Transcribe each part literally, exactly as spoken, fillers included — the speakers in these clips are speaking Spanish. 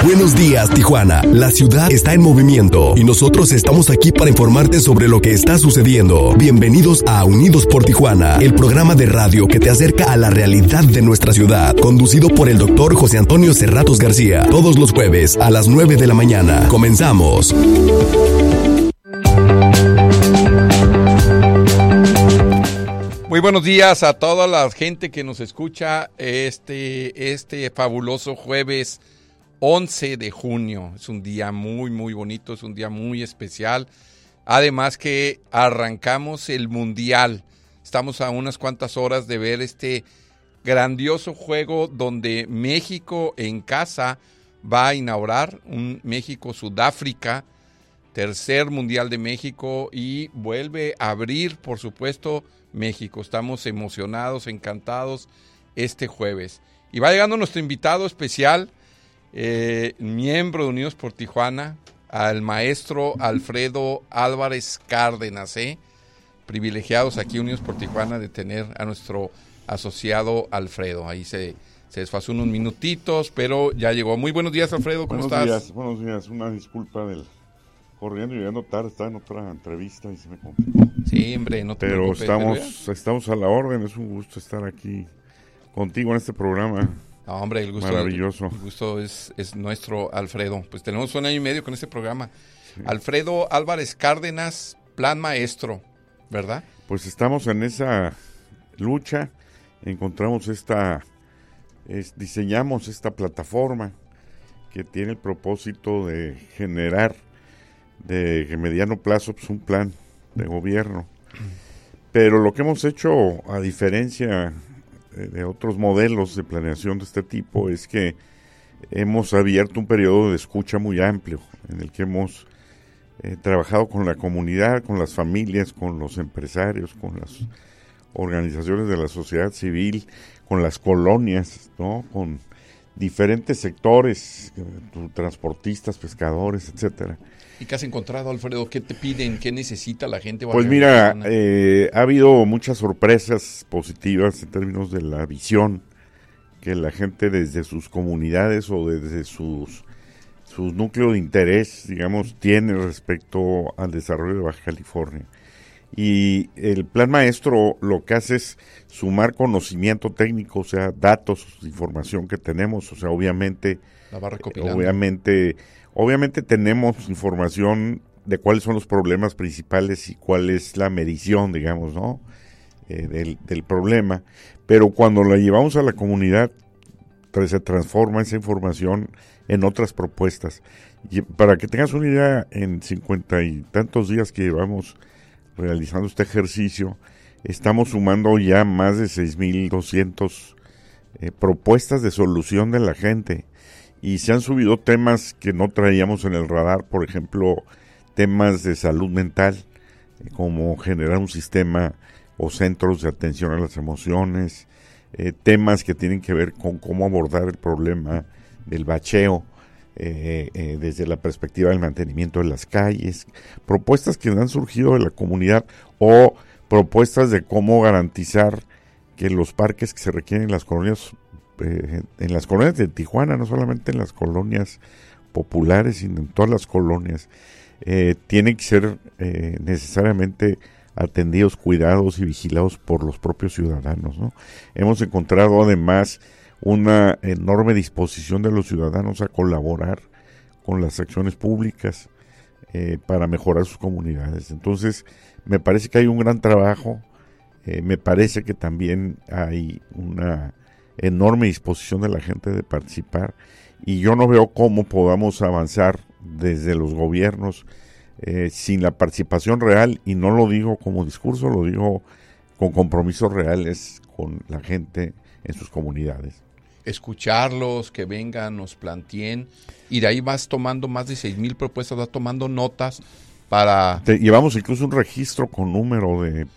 Buenos días, Tijuana. La ciudad está en movimiento y nosotros estamos aquí para informarte sobre lo que está sucediendo. Bienvenidos a Unidos por Tijuana, el programa de radio que te acerca a la realidad de nuestra ciudad, conducido por el doctor José Antonio Cerratos García, todos los jueves a las nueve de la mañana. Comenzamos. Muy buenos días a toda la gente que nos escucha este, este fabuloso jueves once de junio. Es un día muy, muy bonito, es un día muy especial. Además que arrancamos el Mundial. Estamos a unas cuantas horas de ver este grandioso juego donde México en casa va a inaugurar un México-Sudáfrica, tercer Mundial de México, y vuelve a abrir, por supuesto, México. Estamos emocionados, encantados este jueves. Y va llegando nuestro invitado especial, eh, miembro de Unidos por Tijuana, al maestro Alfredo Álvarez Cárdenas, ¿eh? Privilegiados aquí Unidos por Tijuana de tener a nuestro asociado Alfredo. Ahí se, se desfasó unos minutitos, pero ya llegó. Muy buenos días, Alfredo, ¿cómo buenos estás? Días, buenos días, una disculpa del corriendo y llegando tarde, estaba en otra entrevista y se me complicó. Sí, hombre, no te Pero preocupes. estamos, pero estamos a la orden, es un gusto estar aquí contigo en este programa. No, hombre, el gusto, maravilloso. El gusto es, es nuestro, Alfredo. Pues tenemos un año y medio con este programa. Sí. Alfredo Álvarez Cárdenas, Plan Maestro, ¿verdad? Pues estamos en esa lucha, encontramos esta, es, diseñamos esta plataforma que tiene el propósito de generar de mediano plazo pues, un plan de gobierno. Pero lo que hemos hecho, a diferencia de, de otros modelos de planeación de este tipo, es que hemos abierto un periodo de escucha muy amplio, en el que hemos eh, trabajado con la comunidad, con las familias, con los empresarios, con las organizaciones de la sociedad civil, con las colonias, ¿no? Con diferentes sectores, eh, transportistas, pescadores, etcétera. ¿Y qué has encontrado, Alfredo? ¿Qué te piden? ¿Qué necesita la gente? Pues mira, eh, ha habido muchas sorpresas positivas en términos de la visión que la gente desde sus comunidades o desde sus, sus núcleos de interés, digamos, tiene respecto al desarrollo de Baja California. Y el plan maestro lo que hace es sumar conocimiento técnico, o sea, datos, información que tenemos, o sea, obviamente, la va recopilando. obviamente, obviamente tenemos información de cuáles son los problemas principales y cuál es la medición, digamos, ¿no? Eh, del, del problema, pero cuando la llevamos a la comunidad, se transforma esa información en otras propuestas. Y para que tengas una idea, en cincuenta y tantos días que llevamos realizando este ejercicio, estamos sumando ya más de seis mil doscientas eh, propuestas de solución de la gente, y se han subido temas que no traíamos en el radar, por ejemplo, temas de salud mental, eh, como generar un sistema o centros de atención a las emociones, eh, temas que tienen que ver con cómo abordar el problema del bacheo, Eh, eh, desde la perspectiva del mantenimiento de las calles, propuestas que han surgido de la comunidad o propuestas de cómo garantizar que los parques que se requieren en las colonias, eh, en las colonias de Tijuana, no solamente en las colonias populares, sino en todas las colonias, eh, tienen que ser eh, necesariamente atendidos, cuidados y vigilados por los propios ciudadanos, ¿no? Hemos encontrado además una enorme disposición de los ciudadanos a colaborar con las acciones públicas eh, para mejorar sus comunidades. Entonces, me parece que hay un gran trabajo, eh, me parece que también hay una enorme disposición de la gente de participar, y yo no veo cómo podamos avanzar desde los gobiernos eh, sin la participación real, y no lo digo como discurso, lo digo con compromisos reales con la gente en sus comunidades. Escucharlos, que vengan, nos planteen, y de ahí vas tomando más de seis mil propuestas, vas tomando notas para... Te, llevamos incluso un registro con número de,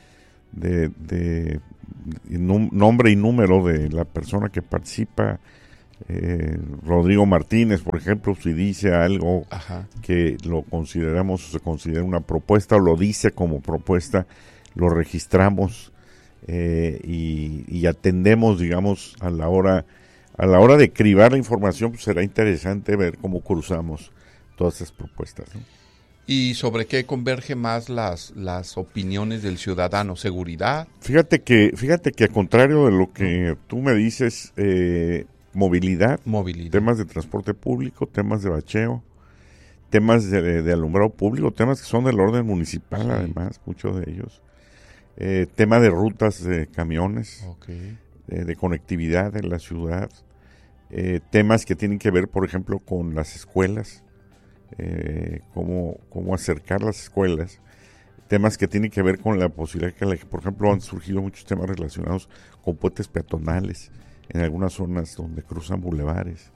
de, de, de num, nombre y número de la persona que participa. Eh, Rodrigo Martínez, por ejemplo, si dice algo Ajá. que lo consideramos o se considera una propuesta o lo dice como propuesta, lo registramos. Eh, y, y atendemos, digamos, a la hora a la hora de cribar la información, pues será interesante ver cómo cruzamos todas esas propuestas, ¿no? ¿Y sobre qué converge más las, las opiniones del ciudadano? ¿Seguridad? Fíjate que, fíjate que a contrario de lo que tú me dices, eh, movilidad, Movilidad. temas de transporte público, temas de bacheo, temas de, de alumbrado público, temas que son del orden municipal, sí. Además, muchos de ellos. Eh, tema de rutas de camiones, okay. eh, de conectividad en la ciudad, eh, temas que tienen que ver, por ejemplo, con las escuelas, eh, cómo, cómo acercar las escuelas, temas que tienen que ver con la posibilidad que, la, por ejemplo, han surgido muchos temas relacionados con puentes peatonales en algunas zonas donde cruzan bulevares.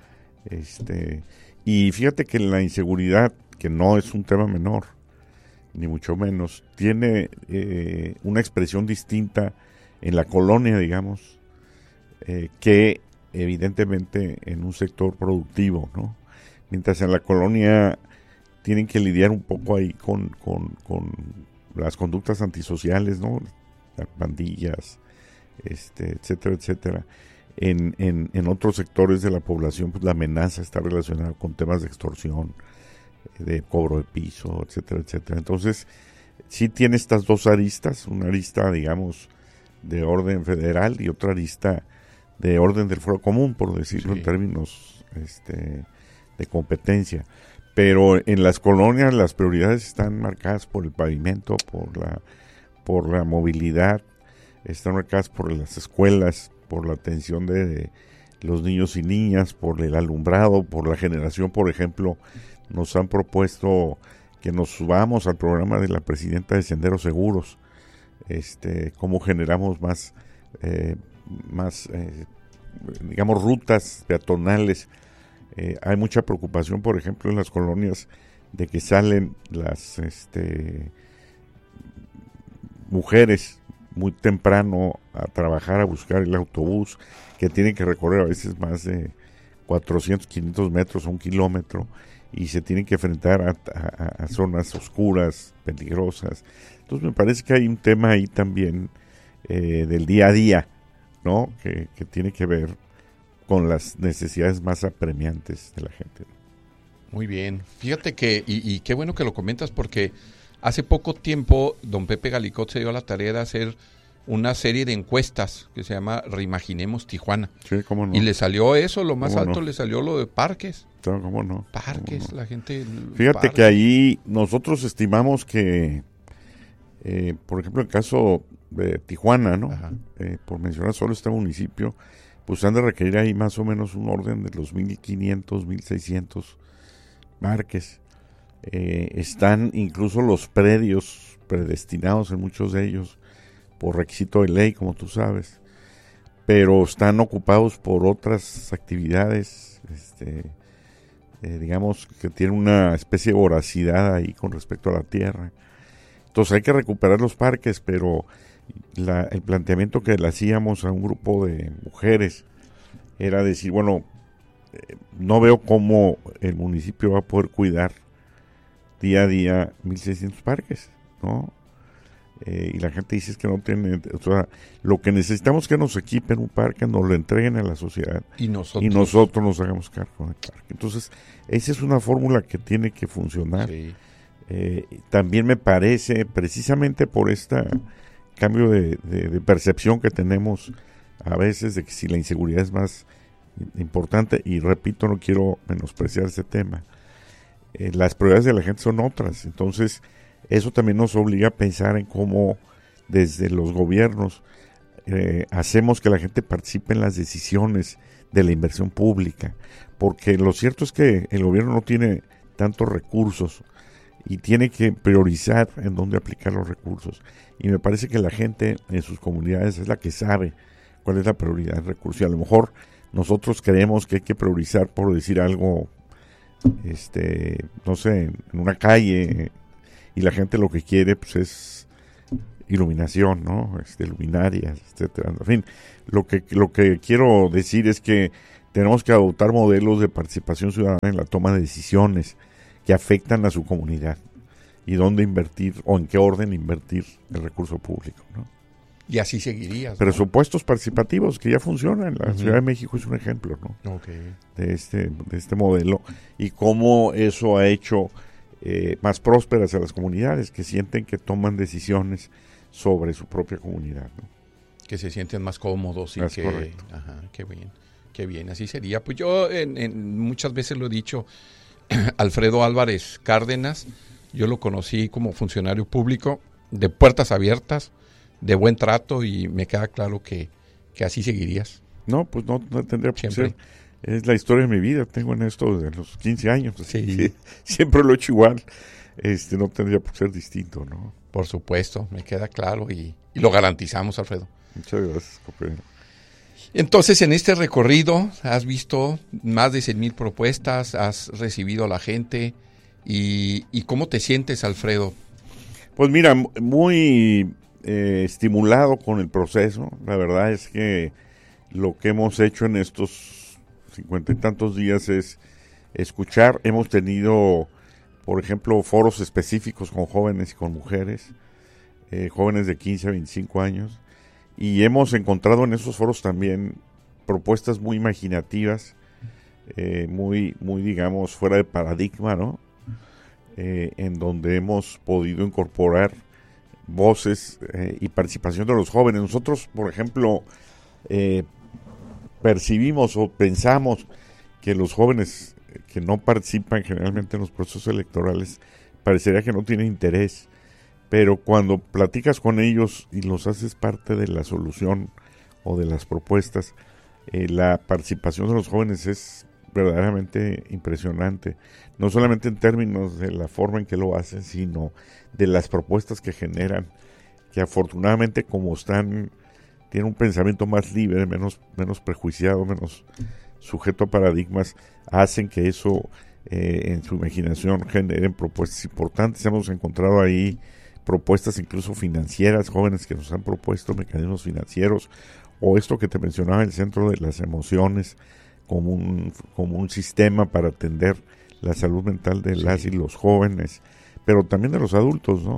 Este, y fíjate que la inseguridad, que no es un tema menor, ni mucho menos, tiene eh, una expresión distinta en la colonia, digamos, eh, que evidentemente en un sector productivo, ¿no? Mientras en la colonia tienen que lidiar un poco ahí con, con, con las conductas antisociales, ¿no? Las pandillas, este, etcétera, etcétera. En, en, en otros sectores de la población, pues la amenaza está relacionada con temas de extorsión, de cobro de piso, etcétera, etcétera. Entonces, sí tiene estas dos aristas, una arista, digamos, de orden federal y otra arista de orden del fuero común, por decirlo sí. en términos este, de competencia. Pero en las colonias las prioridades están marcadas por el pavimento, por la, por la movilidad, están marcadas por las escuelas, por la atención de, de los niños y niñas, por el alumbrado, por la generación, por ejemplo. Nos han propuesto que nos subamos al programa de la presidenta de Senderos Seguros, este, cómo generamos más, eh, más eh, digamos, rutas peatonales. Eh, hay mucha preocupación, por ejemplo, en las colonias de que salen las este, mujeres muy temprano a trabajar, a buscar el autobús, que tienen que recorrer a veces más de cuatrocientos, quinientos metros o un kilómetro, y se tienen que enfrentar a, a, a zonas oscuras, peligrosas. Entonces me parece que hay un tema ahí también eh, del día a día, ¿no? Que, que tiene que ver con las necesidades más apremiantes de la gente. Muy bien. Fíjate que, y, y qué bueno que lo comentas, porque hace poco tiempo don Pepe Galicot se dio a la tarea de hacer una serie de encuestas que se llama Reimaginemos Tijuana. Sí, cómo no. Y le salió eso, lo más ¿Cómo alto no? le salió lo de parques. No, ¿cómo no? Parques, ¿Cómo no? la gente... Fíjate parques. que ahí nosotros estimamos que, eh, por ejemplo, el caso de Tijuana, ¿no? Eh, por mencionar solo este municipio, pues han de requerir ahí más o menos un orden de los mil quinientos, mil seiscientos parques. Eh, están incluso los predios predestinados en muchos de ellos por requisito de ley, como tú sabes, pero están ocupados por otras actividades, este, eh, digamos que tienen una especie de voracidad ahí con respecto a la tierra. Entonces hay que recuperar los parques, pero la, el planteamiento que le hacíamos a un grupo de mujeres era decir, bueno, eh, no veo cómo el municipio va a poder cuidar día a día mil seiscientos parques, ¿no? Eh, y la gente dice es que no tiene, o sea, lo que necesitamos es que nos equipen un parque, nos lo entreguen a la sociedad y nosotros, y nosotros nos hagamos cargo del parque. Entonces, esa es una fórmula que tiene que funcionar. Sí. Eh, también me parece, precisamente por este cambio de, de, de percepción que tenemos a veces de que si la inseguridad es más importante, y repito, no quiero menospreciar ese tema, eh, las prioridades de la gente son otras. Entonces, eso también nos obliga a pensar en cómo desde los gobiernos eh, hacemos que la gente participe en las decisiones de la inversión pública, porque lo cierto es que el gobierno no tiene tantos recursos y tiene que priorizar en dónde aplicar los recursos, y me parece que la gente en sus comunidades es la que sabe cuál es la prioridad del recurso, y a lo mejor nosotros creemos que hay que priorizar, por decir algo, este, no sé, en una calle, y la gente lo que quiere pues es iluminación, ¿no? Este, luminarias, etcétera. En fin, lo que lo que quiero decir es que tenemos que adoptar modelos de participación ciudadana en la toma de decisiones que afectan a su comunidad y dónde invertir o en qué orden invertir el recurso público, ¿no? Y así seguirías, ¿no? Presupuestos participativos que ya funcionan. La uh-huh. Ciudad de México es un ejemplo, ¿no? Okay. De este, de este modelo. Y cómo eso ha hecho eh, más prósperas a las comunidades que sienten que toman decisiones sobre su propia comunidad, ¿no? Que se sienten más cómodos y es que... correcto. Ajá, qué bien, qué bien, así sería. Pues yo en, en, muchas veces lo he dicho, Alfredo Álvarez Cárdenas, yo lo conocí como funcionario público de puertas abiertas, de buen trato, y me queda claro que, que así seguirías. No, pues no, no tendría por Siempre. ser. Es la historia de mi vida, tengo en esto desde los quince años, así Sí. que siempre lo he hecho igual. Este, no tendría por ser distinto, ¿no? Por supuesto, me queda claro y, y lo garantizamos, Alfredo. Muchas gracias, compañero. Entonces, en este recorrido has visto más de cien mil propuestas, has recibido a la gente, y, y ¿cómo te sientes, Alfredo? Pues mira, muy eh, estimulado con el proceso. La verdad es que lo que hemos hecho en estos cincuenta y tantos días es escuchar. Hemos tenido, por ejemplo, foros específicos con jóvenes y con mujeres, eh, jóvenes de quince a veinticinco años, y hemos encontrado en esos foros también propuestas muy imaginativas, eh, muy, muy, digamos, fuera de paradigma, ¿no? Eh, en donde hemos podido incorporar voces eh, y participación de los jóvenes. Nosotros, por ejemplo, eh, percibimos o pensamos que los jóvenes que no participan generalmente en los procesos electorales parecería que no tienen interés, pero cuando platicas con ellos y los haces parte de la solución o de las propuestas, eh, la participación de los jóvenes es verdaderamente impresionante, no solamente en términos de la forma en que lo hacen, sino de las propuestas que generan, que afortunadamente, como están, tienen un pensamiento más libre, menos, menos prejuiciado, menos sujeto a paradigmas, hacen que eso eh, en su imaginación generen propuestas importantes. Hemos encontrado ahí propuestas incluso financieras, jóvenes que nos han propuesto mecanismos financieros, o esto que te mencionaba, el centro de las emociones, como un, como un sistema para atender la salud mental de las sí. y los jóvenes, pero también de los adultos, ¿no?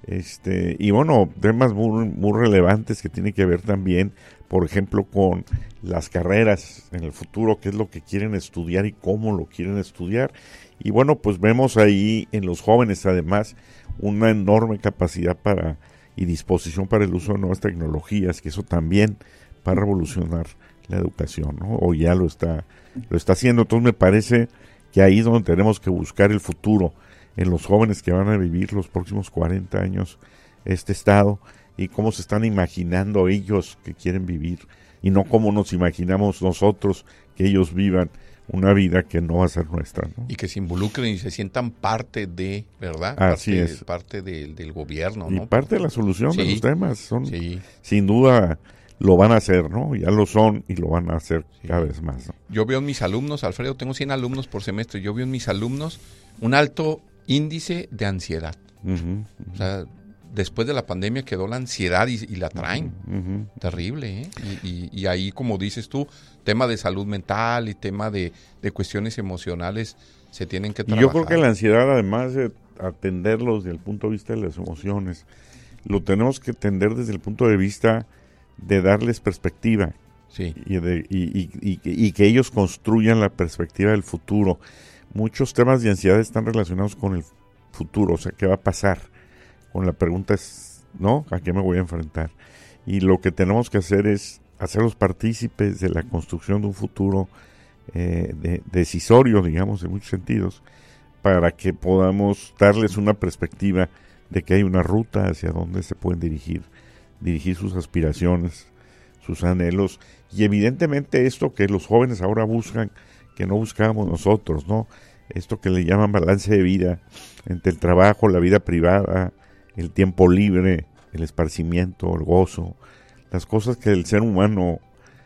Este, y bueno, temas muy, muy relevantes que tienen que ver también, por ejemplo, con las carreras en el futuro, qué es lo que quieren estudiar y cómo lo quieren estudiar. Y bueno, pues vemos ahí en los jóvenes además una enorme capacidad para y disposición para el uso de nuevas tecnologías, que eso también va a revolucionar la educación, ¿no? O ya lo está, lo está haciendo. Entonces me parece que ahí es donde tenemos que buscar el futuro, en los jóvenes que van a vivir los próximos cuarenta años este estado, y cómo se están imaginando ellos que quieren vivir, y no cómo nos imaginamos nosotros que ellos vivan una vida que no va a ser nuestra, ¿no? Y que se involucren y se sientan parte de, ¿verdad? Así parte, es. Parte de, del gobierno, y ¿no? parte de la solución sí. de los temas. Son, sí. Sin duda lo van a hacer, ¿no? Ya lo son y lo van a hacer sí. cada vez más, ¿no? Yo veo en mis alumnos, Alfredo, tengo cien alumnos por semestre, yo veo en mis alumnos un alto índice de ansiedad. Uh-huh, uh-huh. O sea, después de la pandemia quedó la ansiedad y, y la traen. Uh-huh. Terrible, ¿eh? Y, y, y ahí, como dices tú, tema de salud mental y tema de, de cuestiones emocionales se tienen que trabajar. Y yo creo que la ansiedad, además de atenderlos desde el punto de vista de las emociones, lo tenemos que atender desde el punto de vista de darles perspectiva. Sí. Y, de, y, y, y, y que ellos construyan la perspectiva del futuro. Muchos temas de ansiedad están relacionados con el futuro, o sea, ¿qué va a pasar? Con la pregunta es, ¿no? ¿A qué me voy a enfrentar? Y lo que tenemos que hacer es hacerlos partícipes de la construcción de un futuro eh, de, decisorio, digamos, en muchos sentidos, para que podamos darles una perspectiva de que hay una ruta hacia donde se pueden dirigir, dirigir sus aspiraciones, sus anhelos, y evidentemente esto que los jóvenes ahora buscan, que no buscábamos nosotros, ¿no? Esto que le llaman balance de vida entre el trabajo, la vida privada, el tiempo libre, el esparcimiento, el gozo, las cosas que el ser humano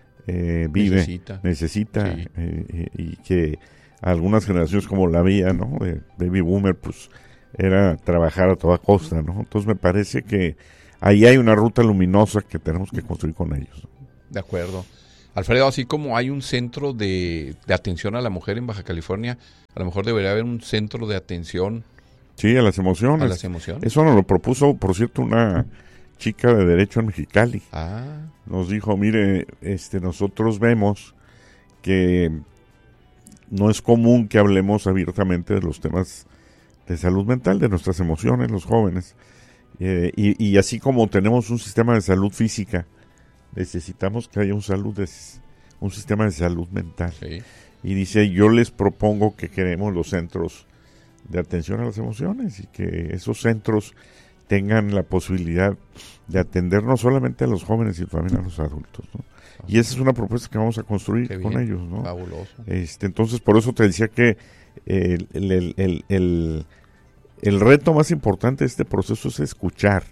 eh, vive, necesita, necesita sí. eh, y que algunas generaciones como la mía, ¿no? De baby boomer, pues era trabajar a toda costa, ¿no? Entonces me parece que ahí hay una ruta luminosa que tenemos que construir con ellos, ¿no? De acuerdo. Alfredo, así como hay un centro de, de atención a la mujer en Baja California, a lo mejor debería haber un centro de atención sí, a las emociones. A las emociones. Eso nos lo propuso, por cierto, una chica de Derecho en Mexicali. Ah. Nos dijo, mire, este, nosotros vemos que no es común que hablemos abiertamente de los temas de salud mental, de nuestras emociones, los jóvenes. Eh, y, y así como tenemos un sistema de salud física, necesitamos que haya un, salud de, un sistema de salud mental. Sí. Y dice, yo les propongo que queremos los centros de atención a las emociones y que esos centros tengan la posibilidad de atender no solamente a los jóvenes, sino también a los adultos, ¿no? Y esa es una propuesta que vamos a construir Qué con bien, ellos, ¿no? Fabuloso. Este, entonces, por eso te decía que el, el, el, el, el, el reto más importante de este proceso es escuchar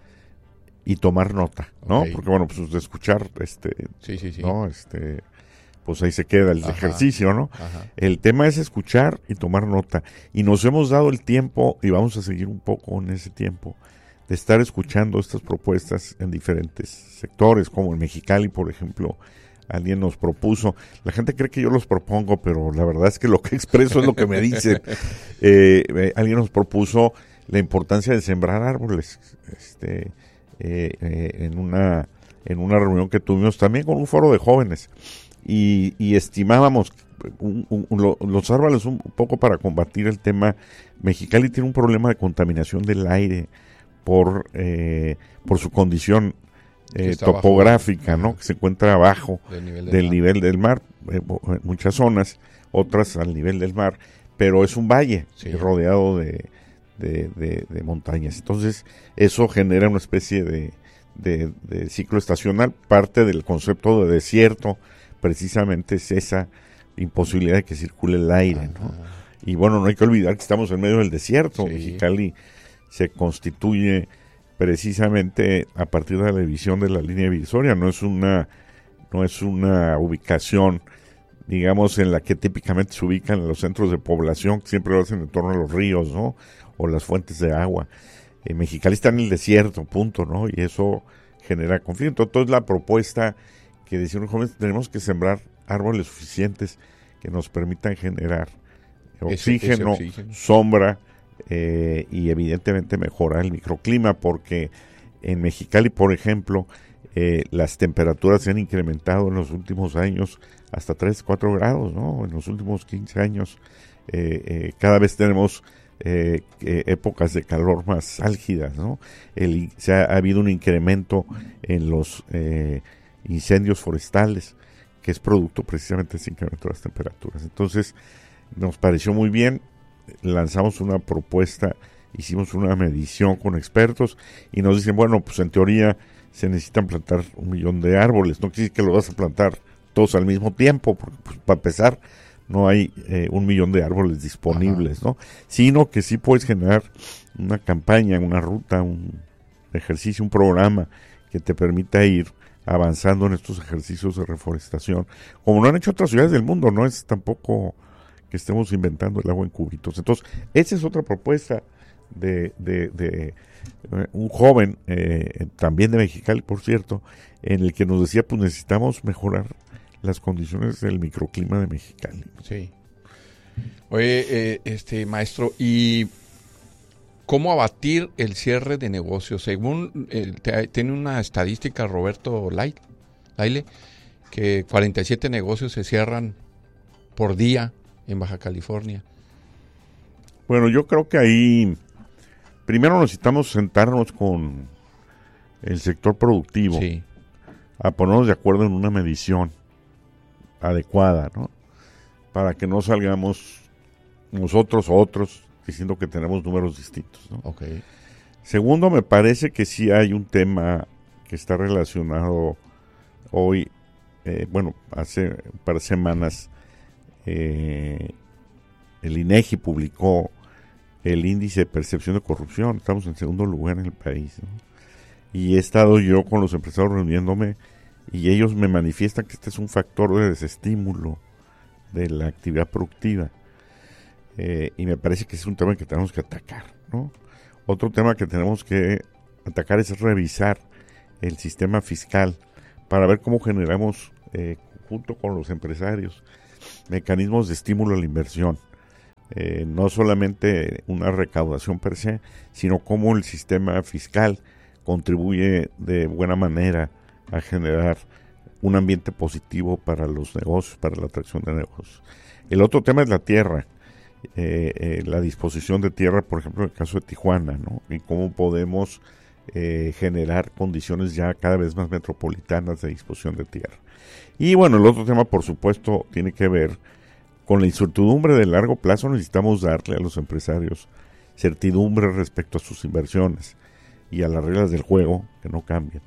y tomar nota, ¿no? Okay. Porque, bueno, pues de escuchar, este, Sí, sí, sí. ¿no? Este, pues ahí se queda el Ajá. ejercicio, ¿no? Ajá. El tema es escuchar y tomar nota. Y nos hemos dado el tiempo, y vamos a seguir un poco en ese tiempo, de estar escuchando estas propuestas en diferentes sectores, como en Mexicali, por ejemplo, alguien nos propuso. La gente cree que yo los propongo, pero la verdad es que lo que expreso es lo que me dicen. Eh, eh, alguien nos propuso la importancia de sembrar árboles, este, eh, eh, en una en una reunión que tuvimos también con un foro de jóvenes. Y, y estimábamos un, un, un, lo, los árboles un poco para combatir el tema. Mexicali tiene un problema de contaminación del aire por eh, por su condición eh, topográfica, abajo, ¿no? Que se encuentra abajo del nivel del, del mar. nivel del mar, eh, en muchas zonas, otras al nivel del mar, pero es un valle Sí. rodeado de, de, de, de montañas. Entonces, eso genera una especie de, de, de ciclo estacional. Parte del concepto de desierto precisamente es esa imposibilidad de que circule el aire, ¿no? Ajá. Y bueno, no hay que olvidar que estamos en medio del desierto. Sí. Mexicali se constituye precisamente a partir de la división de la línea divisoria. No es una, no es una ubicación, digamos, en la que típicamente se ubican los centros de población, que siempre lo hacen en torno a los ríos, ¿no? O las fuentes de agua. Eh, Mexicali está en el desierto, punto, ¿no? Y eso genera conflicto. Entonces la propuesta que decían los jóvenes, tenemos que sembrar árboles suficientes que nos permitan generar oxígeno, ese oxígeno. sombra, eh, y evidentemente mejorar el microclima, porque en Mexicali, por ejemplo, eh, las temperaturas se han incrementado en los últimos años hasta tres, cuatro grados, ¿no? En los últimos quince años eh, eh, cada vez tenemos eh, eh, épocas de calor más álgidas, ¿no? El, se ha, ha habido un incremento en los eh, incendios forestales, que es producto precisamente de ese incremento de las temperaturas. Entonces, nos pareció muy bien, lanzamos una propuesta, hicimos una medición con expertos y nos dicen, bueno, pues en teoría se necesitan plantar un millón de árboles. No quiere decir que lo vas a plantar todos al mismo tiempo, porque pues, para empezar no hay eh, un millón de árboles disponibles, Ajá. ¿no? Sino que sí puedes generar una campaña, una ruta, un ejercicio, un programa que te permita ir avanzando en estos ejercicios de reforestación, como lo han hecho otras ciudades del mundo. No es tampoco que estemos inventando el agua en cubitos. Entonces, esa es otra propuesta de, de, de uh, un joven, eh, también de Mexicali, por cierto, en el que nos decía, pues necesitamos mejorar las condiciones del microclima de Mexicali. Sí. Oye, eh, este maestro, ¿y cómo abatir el cierre de negocios? Según, eh, te, tiene una estadística Roberto Laile, que cuarenta y siete negocios se cierran por día en Baja California. Bueno, yo creo que ahí primero necesitamos sentarnos con el sector productivo, sí. a ponernos de acuerdo en una medición adecuada, ¿no? Para que no salgamos nosotros o otros diciendo que tenemos números distintos, ¿no? Okay. Segundo, me parece que sí hay un tema que está relacionado hoy, eh, bueno, hace un par de semanas, eh, el INEGI publicó el índice de percepción de corrupción. Estamos en segundo lugar en el país, ¿no? Y he estado yo con los empresarios reuniéndome y ellos me manifiestan que este es un factor de desestímulo de la actividad productiva. Eh, y me parece que es un tema que tenemos que atacar, ¿no? Otro tema que tenemos que atacar es revisar el sistema fiscal para ver cómo generamos, eh, junto con los empresarios, mecanismos de estímulo a la inversión. Eh, no solamente una recaudación per se, sino cómo el sistema fiscal contribuye de buena manera a generar un ambiente positivo para los negocios, para la atracción de negocios. El otro tema es la tierra, eh, eh, la disposición de tierra, por ejemplo, en el caso de Tijuana, ¿no? Y cómo podemos eh, generar condiciones ya cada vez más metropolitanas de disposición de tierra. Y bueno, el otro tema, por supuesto, tiene que ver con la incertidumbre de largo plazo. Necesitamos darle a los empresarios certidumbre respecto a sus inversiones y a las reglas del juego que no cambien.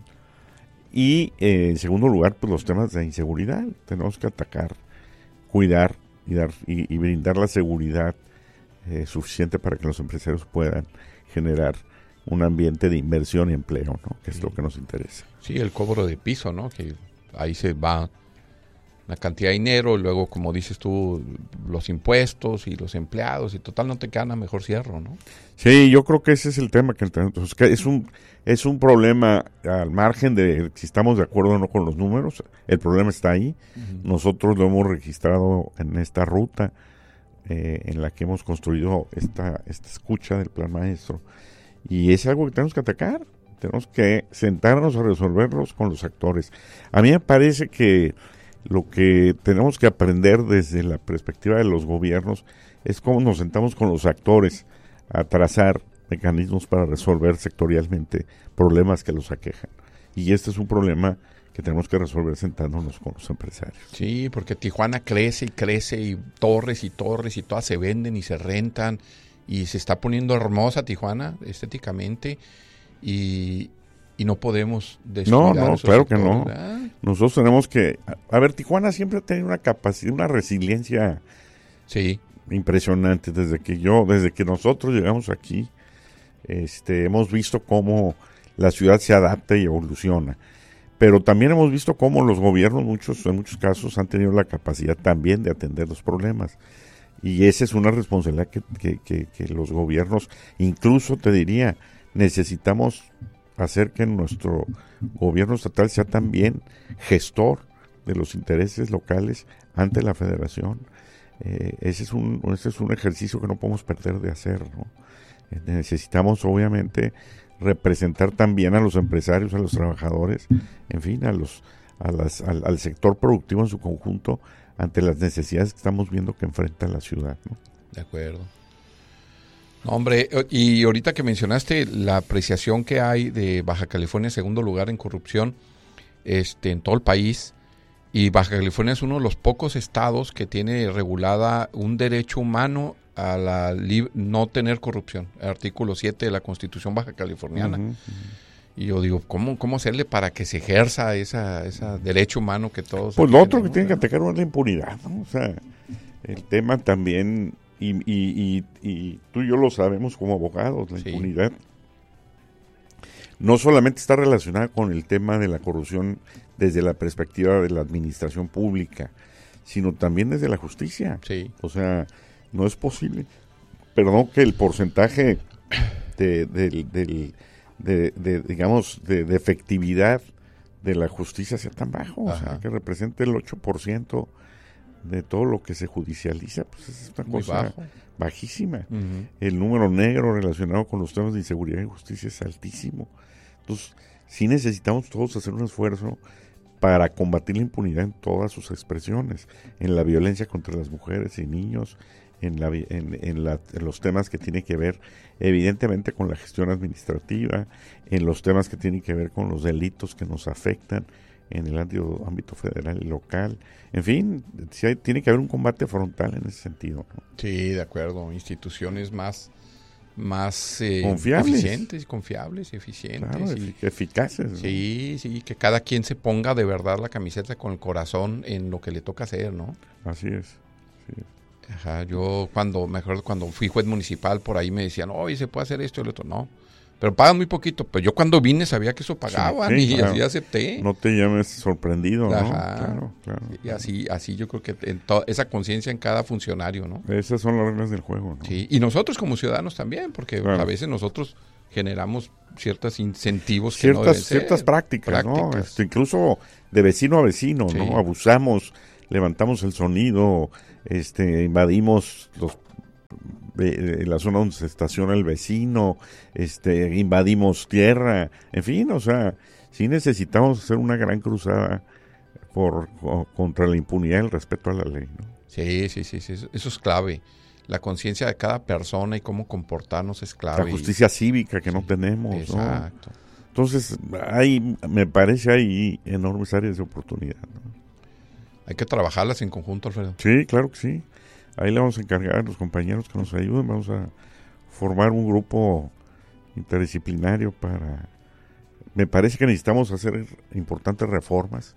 Y eh, en segundo lugar, pues los temas de inseguridad. Tenemos que atacar, cuidar y dar y, y brindar la seguridad eh, suficiente para que los empresarios puedan generar un ambiente de inversión y empleo, ¿no? Que es lo que nos interesa. Sí, el cobro de piso, ¿no? Que ahí se va una cantidad de dinero, y luego, como dices tú, los impuestos y los empleados, y total no te gana, mejor cierro, ¿no? Sí, yo creo que ese es el tema, que, entonces, que es un es un problema al margen de si estamos de acuerdo o no con los números. El problema está ahí. Uh-huh. Nosotros lo hemos registrado en esta ruta eh, en la que hemos construido esta, esta escucha del plan maestro, y es algo que tenemos que atacar. Tenemos que sentarnos a resolverlos con los actores. A mí me parece que lo que tenemos que aprender desde la perspectiva de los gobiernos es cómo nos sentamos con los actores a trazar mecanismos para resolver sectorialmente problemas que los aquejan. Y este es un problema que tenemos que resolver sentándonos con los empresarios. Sí, porque Tijuana crece y crece, y torres y torres, y todas se venden y se rentan, y se está poniendo hermosa Tijuana estéticamente, y... Y no podemos descuidar. No, no, claro que no. ¿Verdad? Nosotros tenemos que... A ver, Tijuana siempre ha tenido una capacidad, una resiliencia sí. impresionante. Desde que yo, desde que nosotros llegamos aquí, este, hemos visto cómo la ciudad se adapta y evoluciona. Pero también hemos visto cómo los gobiernos, muchos, en muchos casos, han tenido la capacidad también de atender los problemas. Y esa es una responsabilidad que, que, que, que los gobiernos, incluso te diría, necesitamos hacer que nuestro gobierno estatal sea también gestor de los intereses locales ante la federación. Eh, ese es un ese es un ejercicio que no podemos perder de hacer, ¿no? Eh, necesitamos obviamente representar también a los empresarios, a los trabajadores, en fin, a los a las al, al sector productivo en su conjunto ante las necesidades que estamos viendo que enfrenta la ciudad, ¿no? De acuerdo. Hombre, y ahorita que mencionaste la apreciación que hay de Baja California en segundo lugar en corrupción este, en todo el país, y Baja California es uno de los pocos estados que tiene regulada un derecho humano a la lib- no tener corrupción, el artículo siete de la Constitución baja californiana. Uh-huh, uh-huh. Y yo digo, ¿cómo, cómo hacerle para que se ejerza esa, ese derecho humano que todos... Pues lo otro que tienen que atacar es la impunidad, ¿no? O sea, el tema también... Y, y, y, y tú y yo lo sabemos como abogados, la sí. impunidad no solamente está relacionada con el tema de la corrupción desde la perspectiva de la administración pública, sino también desde la justicia. Sí. O sea, no es posible, perdón, que el porcentaje de, de, de, de, de, de digamos, de, de efectividad de la justicia sea tan bajo. Ajá. O sea, que represente el ocho por ciento de todo lo que se judicializa, pues es una muy cosa bajo. Bajísima. Uh-huh. El número negro relacionado con los temas de inseguridad y justicia es altísimo. Entonces, sí necesitamos todos hacer un esfuerzo para combatir la impunidad en todas sus expresiones, en la violencia contra las mujeres y niños, en, la, en, en, la, en los temas que tienen que ver evidentemente con la gestión administrativa, en los temas que tienen que ver con los delitos que nos afectan en el ámbito, ámbito federal y local. En fin, sí hay, tiene que haber un combate frontal en ese sentido, ¿no? Sí, de acuerdo. Instituciones más, más eh, confiables. eficientes, confiables y eficientes. Claro, y, eficaces, ¿no? Sí, sí, que cada quien se ponga de verdad la camiseta con el corazón en lo que le toca hacer, ¿no? Así es. Sí. Ajá, yo cuando, me acuerdo cuando fui juez municipal, por ahí me decían, oye, ¿se puede hacer esto y lo otro? No. Pero pagan muy poquito. Pero yo cuando vine sabía que eso pagaban, sí, sí, y claro. Así acepté. No te llames sorprendido, ¿no? Ajá. Claro, claro. Y así, así yo creo que en to- esa conciencia en cada funcionario, ¿no? Esas son las reglas del juego, ¿no? Sí, y nosotros como ciudadanos también, porque claro. A veces nosotros generamos ciertos incentivos ciertas, que no deben ser. Ciertas prácticas, prácticas. ¿no? Este, incluso de vecino a vecino, sí. ¿no? Abusamos, levantamos el sonido, este, invadimos los de, de la zona donde se estaciona el vecino, este, invadimos tierra, en fin, o sea, sí necesitamos hacer una gran cruzada por o, contra la impunidad y el respeto a la ley, ¿no? Sí, sí, sí, sí, eso es clave. La conciencia de cada persona y cómo comportarnos es clave. La justicia cívica que sí, no tenemos, exacto. ¿no? Entonces, hay, me parece hay enormes áreas de oportunidad, ¿no? Hay que trabajarlas en conjunto, Alfredo. Sí, claro que sí. Ahí le vamos a encargar a los compañeros que nos ayuden. Vamos a formar un grupo interdisciplinario para... Me parece que necesitamos hacer importantes reformas.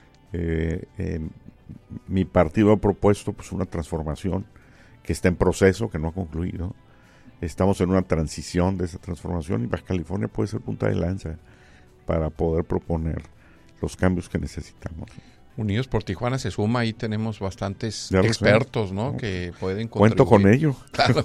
Eh, eh, mi partido ha propuesto pues una transformación que está en proceso, que no ha concluido. Estamos en una transición de esa transformación y Baja California puede ser punta de lanza para poder proponer los cambios que necesitamos. Unidos por Tijuana se suma, ahí tenemos bastantes expertos, ¿no? Que pueden contribuir. Cuento con ello. Claro.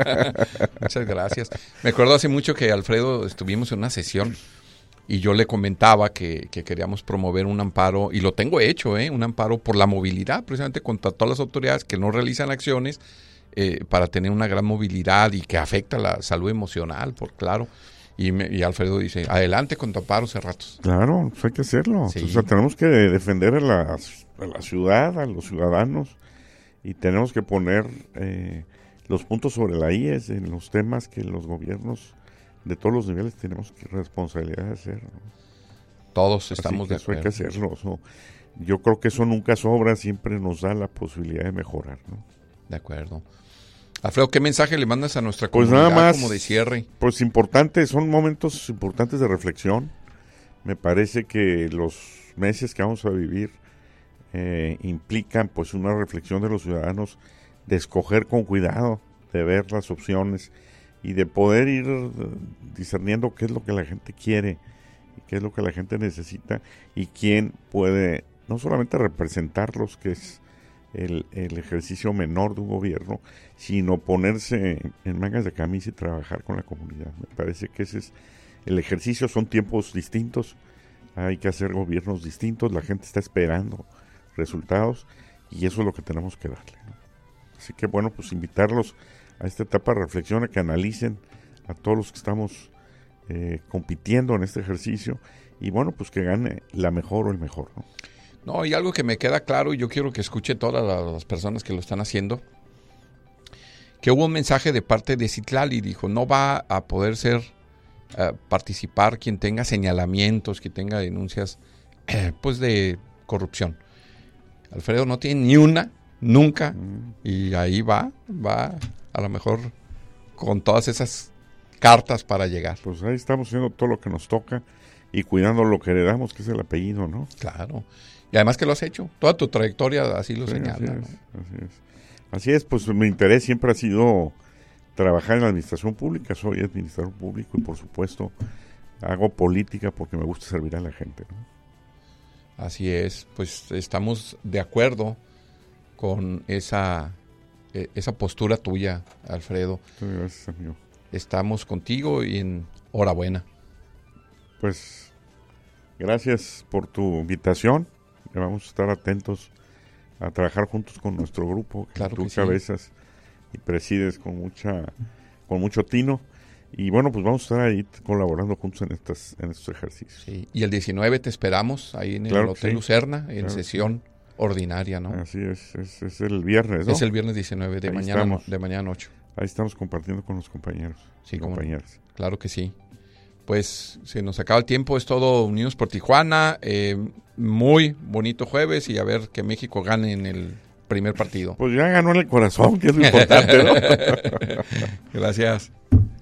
Muchas gracias. Me acuerdo hace mucho que Alfredo estuvimos en una sesión y yo le comentaba que, que queríamos promover un amparo, y lo tengo hecho, ¿eh? Un amparo por la movilidad, precisamente contra todas las autoridades que no realizan acciones eh, para tener una gran movilidad y que afecta la salud emocional, por claro. Y, me, y Alfredo dice, adelante con tu amparo, Cerratos. Claro, pues hay que hacerlo. Sí. O sea, tenemos que defender a la, a la ciudad, a los ciudadanos, y tenemos que poner eh, los puntos sobre la I es en los temas que los gobiernos de todos los niveles tenemos que responsabilidad de hacer, ¿no? Todos estamos de acuerdo. Eso hay que hacerlo. Eso, yo creo que eso nunca sobra, siempre nos da la posibilidad de mejorar, ¿no? De acuerdo. Alfredo, ¿qué mensaje le mandas a nuestra comunidad pues nada más, como de cierre? Pues importante, son momentos importantes de reflexión. Me parece que los meses que vamos a vivir eh, implican pues una reflexión de los ciudadanos, de escoger con cuidado, de ver las opciones y de poder ir discerniendo qué es lo que la gente quiere y qué es lo que la gente necesita y quién puede no solamente representarlos, que es El, el ejercicio menor de un gobierno, sino ponerse en, en mangas de camisa y trabajar con la comunidad. Me parece que ese es el ejercicio. Son tiempos distintos, hay que hacer gobiernos distintos, la gente está esperando resultados y eso es lo que tenemos que darle, ¿no? Así que bueno, pues invitarlos a esta etapa de reflexión, a que analicen a todos los que estamos eh, compitiendo en este ejercicio y bueno, pues que gane la mejor o el mejor, ¿no? No, y algo que me queda claro, y yo quiero que escuche todas las personas que lo están haciendo, que hubo un mensaje de parte de Citlali, dijo, no va a poder ser, uh, participar quien tenga señalamientos, quien tenga denuncias, eh, pues de corrupción. Alfredo no tiene ni una, nunca, mm. y ahí va, va a lo mejor con todas esas cartas para llegar. Pues ahí estamos haciendo todo lo que nos toca y cuidando lo que heredamos, que es el apellido, ¿no? Claro. Y además que lo has hecho. Toda tu trayectoria así lo sí, señala. Así es, ¿no? así es. Así es, pues mi interés siempre ha sido trabajar en la administración pública. Soy administrador público y por supuesto hago política porque me gusta servir a la gente, ¿no? Así es. Pues estamos de acuerdo con esa, eh, esa postura tuya, Alfredo. Muchas gracias, amigo. Estamos contigo y enhorabuena. Pues gracias por tu invitación. Vamos a estar atentos a trabajar juntos con nuestro grupo que claro tú que cabezas sí. Y presides con mucha con mucho tino y bueno, pues vamos a estar ahí colaborando juntos en estas en estos ejercicios. Sí. Y el diecinueve te esperamos ahí en el claro Hotel sí. Lucerna en claro sesión sí. ordinaria, ¿no? Así es, es, es el viernes, ¿no? Es el viernes diecinueve de ahí mañana estamos. de mañana ocho. Ahí estamos compartiendo con los compañeros sí, y compañeras. No. Claro que sí. Pues se nos acaba el tiempo, es todo Unidos por Tijuana, eh, muy bonito jueves y a ver que México gane en el primer partido. Pues ya ganó en el corazón, que es lo importante, ¿no? Gracias.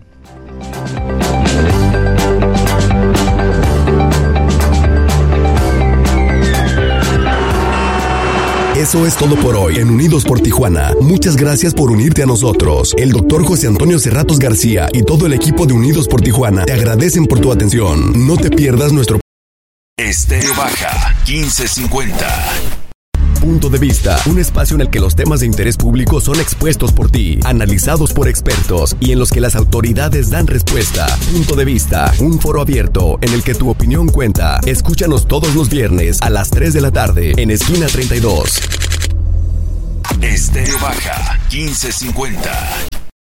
Eso es todo por hoy en Unidos por Tijuana. Muchas gracias por unirte a nosotros. El doctor José Antonio Cerratos García y todo el equipo de Unidos por Tijuana te agradecen por tu atención. No te pierdas nuestro Estéreo Baja quince cincuenta. Punto de Vista, un espacio en el que los temas de interés público son expuestos por ti, analizados por expertos y en los que las autoridades dan respuesta. Punto de Vista, un foro abierto en el que tu opinión cuenta. Escúchanos todos los viernes a las tres de la tarde en Esquina treinta y dos. Estéreo Baja quince cincuenta.